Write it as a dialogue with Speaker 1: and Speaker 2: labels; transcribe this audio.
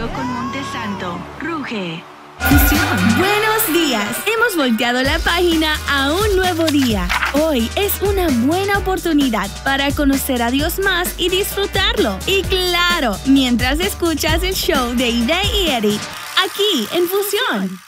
Speaker 1: conectado con Montesanto. Ruge.
Speaker 2: Buenos días. Hemos volteado la página a un nuevo día. Hoy es una buena oportunidad para conocer a Dios más y disfrutarlo. Y claro, mientras escuchas el show de Ide y Eddie, aquí en Fusión.